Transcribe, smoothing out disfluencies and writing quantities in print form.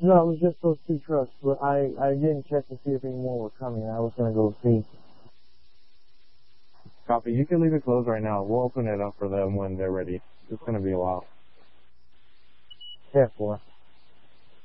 No, it was just those two trucks, but I didn't check to see if any more were coming. I was gonna go see. Copy. You can leave it closed right now. We'll open it up for them when they're ready. It's gonna be a while. 10-4.